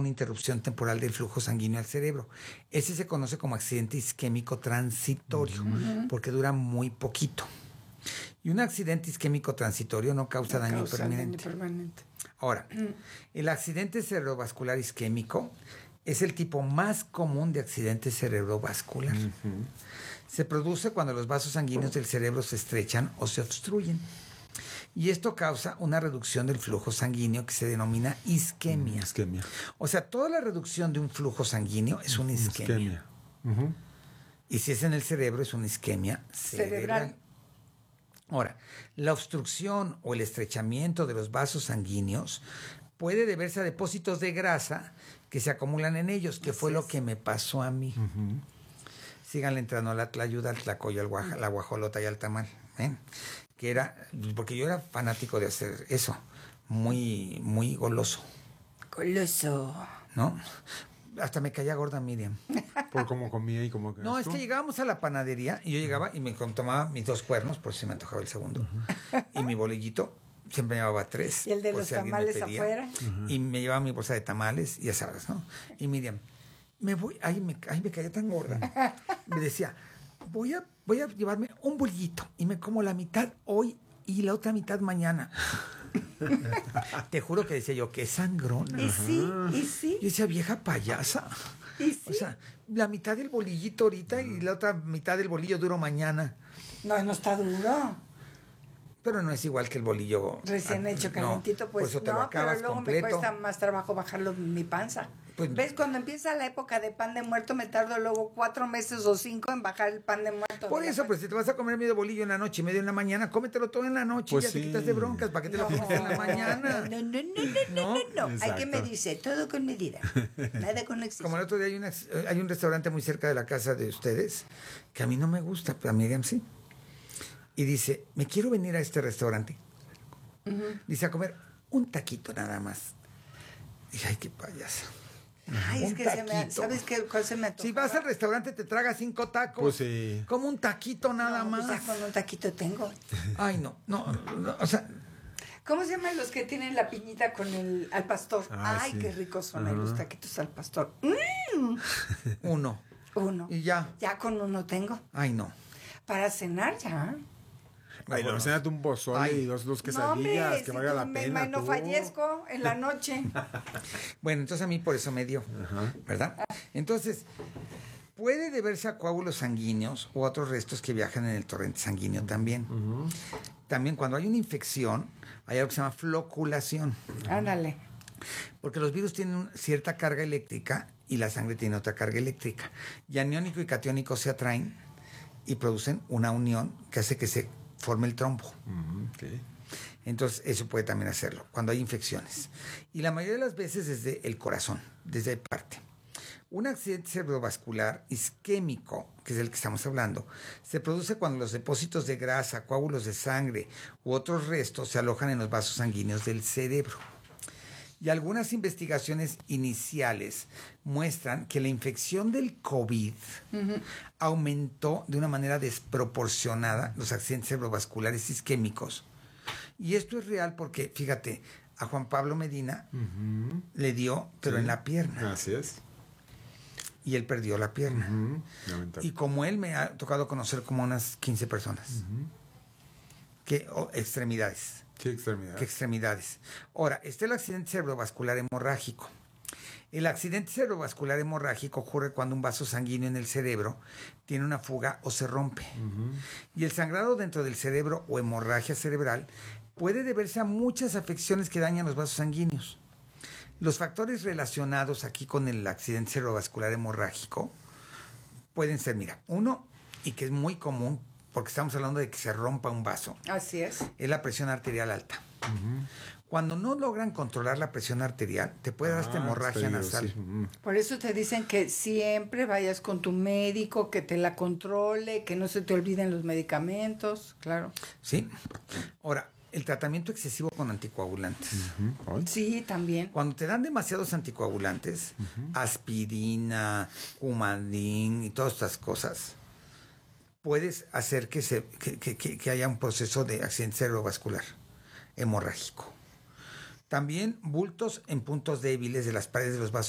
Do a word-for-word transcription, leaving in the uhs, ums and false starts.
una interrupción temporal del flujo sanguíneo al cerebro. Ese se conoce como accidente isquémico transitorio, uh-huh. porque dura muy poquito. Y un accidente isquémico transitorio no causa, no daño, causa permanente. daño permanente. Ahora, uh-huh. el accidente cerebrovascular isquémico es el tipo más común de accidente cerebrovascular. Uh-huh. Se produce cuando los vasos sanguíneos del cerebro se estrechan o se obstruyen. Y esto causa una reducción del flujo sanguíneo que se denomina isquemia. Mm, isquemia. O sea, toda la reducción de un flujo sanguíneo es una isquemia. isquemia. Uh-huh. Y si es en el cerebro, es una isquemia cerebral. cerebral. Ahora, la obstrucción o el estrechamiento de los vasos sanguíneos puede deberse a depósitos de grasa que se acumulan en ellos, que Así fue es. lo que me pasó a mí. Uh-huh. Síganle entrando a la tlayuda, al tlacoyo, al guaja, la guajolota y al tamal. ¿eh? Que era, porque yo era fanático de hacer eso, muy, muy goloso. Goloso. ¿No? Hasta me caía gorda Miriam. Por cómo comía y cómo... No, es tú? que llegábamos a la panadería y yo llegaba y me tomaba mis dos cuernos, por si me antojaba el segundo. Uh-huh. Y mi bolillito, siempre llevaba tres. Y el de los si tamales afuera. Uh-huh. Y me llevaba mi bolsa de tamales, y ya sabes, ¿no? Y Miriam, me voy, ay, me, ay, me caía tan gorda. Me decía... Voy a, voy a llevarme un bolillito y me como la mitad hoy y la otra mitad mañana. Te juro que decía yo, qué sangrona. Y sí, y sí. Yo decía, vieja payasa. ¿Y sí? O sea, la mitad del bolillito ahorita y la otra mitad del bolillo duro mañana. No, no está duro. Pero no es igual que el bolillo recién hecho, calentito, no, pues por eso te no, lo acabas pero luego completo. Me cuesta más trabajo bajarlo en mi panza. Pues, ¿ves? Cuando empieza la época de pan de muerto, me tardo luego cuatro meses o cinco en bajar el pan de muerto. Por eso, pues si te vas a comer medio bolillo en la noche y medio en la mañana, cómetelo todo en la noche pues y ya sí. te quitas de broncas. ¿Para qué te no, lo comes en la mañana? No, no, no, no, no, no, no. Hay que me dice, todo con medida, nada con exceso. Como el otro día hay, una, hay un restaurante muy cerca de la casa de ustedes que a mí no me gusta, pero a Miriam sí. Y dice, me quiero venir a este restaurante. Uh-huh. Dice, a comer un taquito nada más. Y dije, ay, qué payasa. Ay, es que se me, ¿sabes qué? ¿Cuál se me antojaba? Si vas al restaurante te tragas cinco tacos. Pues sí. Como un taquito nada no, más. Pues ya con un taquito tengo. Ay, no, no, no, o sea... ¿Cómo se llaman los que tienen la piñita con el al pastor? Ah, Ay, sí. qué ricos son uh-huh. los taquitos al pastor. Mm. Uno. Uno. Y ya. Ya con uno tengo. Ay, no. Para cenar ya. Ay, no, cénate un pozole Ay. y dos, dos quesadillas, no, que si valga la me, pena. Me, no fallezco en la noche. Bueno, entonces a mí por eso me dio, uh-huh. ¿verdad? Entonces, puede deberse a coágulos sanguíneos u otros restos que viajan en el torrente sanguíneo también. Uh-huh. También cuando hay una infección, hay algo que se llama floculación. Ándale. Porque los virus tienen cierta carga eléctrica y la sangre tiene otra carga eléctrica. Y aniónico y catiónico se atraen y producen una unión que hace que se forme el trombo. Uh-huh, okay. Entonces, eso puede también hacerlo cuando hay infecciones. Y la mayoría de las veces desde el corazón, desde parte. Un accidente cerebrovascular isquémico, que es el que estamos hablando, se produce cuando los depósitos de grasa, coágulos de sangre u otros restos se alojan en los vasos sanguíneos del cerebro. Y algunas investigaciones iniciales muestran que la infección del COVID uh-huh. aumentó de una manera desproporcionada los accidentes cerebrovasculares isquémicos. Y esto es real porque, fíjate, a Juan Pablo Medina uh-huh. le dio, pero sí. en la pierna. Así es. Y él perdió la pierna. Uh-huh. Y como él me ha tocado conocer como unas quince personas. Uh-huh. Que, oh, extremidades. ¿Qué extremidades? ¿Qué extremidades? Ahora, está el accidente cerebrovascular hemorrágico. El accidente cerebrovascular hemorrágico ocurre cuando un vaso sanguíneo en el cerebro tiene una fuga o se rompe. Uh-huh. Y el sangrado dentro del cerebro o hemorragia cerebral puede deberse a muchas afecciones que dañan los vasos sanguíneos. Los factores relacionados aquí con el accidente cerebrovascular hemorrágico pueden ser, mira, uno, y que es muy común, porque estamos hablando de que se rompa un vaso. Así es. Es la presión arterial alta. Uh-huh. Cuando no logran controlar la presión arterial, te puede dar ah, esta hemorragia nasal. Sí. Uh-huh. Por eso te dicen que siempre vayas con tu médico, que te la controle, que no se te olviden los medicamentos, claro. Sí. Ahora, el tratamiento excesivo con anticoagulantes. Uh-huh. Sí, también. Cuando te dan demasiados anticoagulantes, uh-huh. aspirina, Coumadin y todas estas cosas, puedes hacer que, se, que, que, que haya un proceso de accidente cerebrovascular hemorrágico. También bultos en puntos débiles de las paredes de los vasos